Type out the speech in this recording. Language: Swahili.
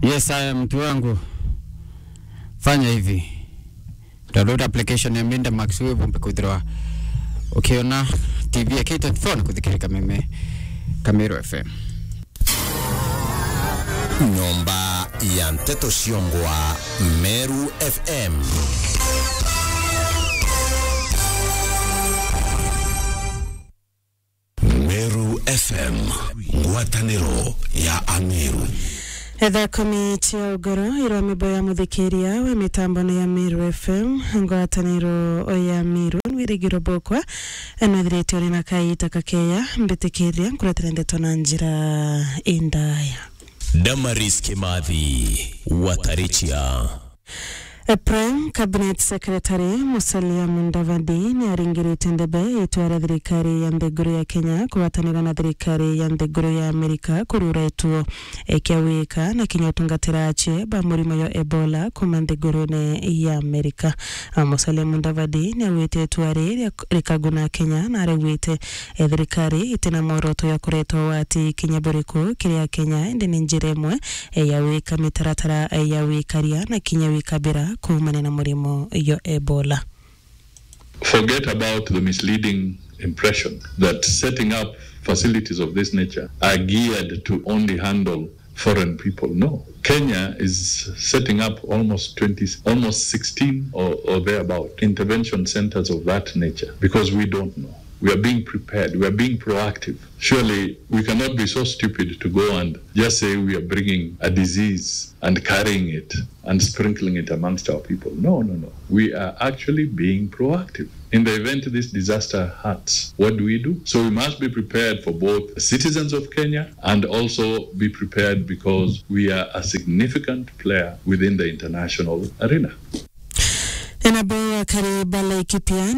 Yes, mtu wangu. Fanya hivi. Download application ya Minda Max Wave mpekudhira. Ukiona TV ya K24 na kuthikirika meme Kamero FM. Nyomba ya Mteto Shiongwa Meru FM. Meru FM, ngwataniro ya Ameru. Edha komiti ya ugoro iramiboya muthikiria wa mitambo ya Meru FM ngwataniro ya Meru wirigiro bokwa anathirite uri na kaita kakeya mbitikiria kuratira ndeto na njira indaya. Damaris Kimathi Watarichia. Prime Cabinet Secretary Musalia Mudavadi ni aringirite ndebe itwara thirikari ya nthiguru ya Kenya kuwatanira na thirikari ya nthiguru ya Amerika kurura etuo ekiawika na kinyotungatira ache ba murimo yo Ebola kuma nthigurune ya Amerika. Musalia Mudavadi ni awite etwari rikaguna Kenya na arewite thirikari itena moroto ya kureto wati kinyaburiku kiria Kenya ndini njiremwe yawika mitaratara yawikaria na kinyawikabira kumane na murimo yo Ebola. Forget about the misleading impression that setting up facilities of this nature are geared to only handle foreign people. No. Kenya is setting up almost 16 or thereabout intervention centers of that nature because we don't know. We are being prepared. We are being proactive. Surely we cannot be so stupid to go and just say we are bringing a disease and carrying it and sprinkling it amongst our people. No. We are actually being proactive. In the event this disaster hurts, what do? So we must be prepared for both citizens of Kenya and also be prepared because we are a significant player within the international arena. Enaboya kariba Laikipia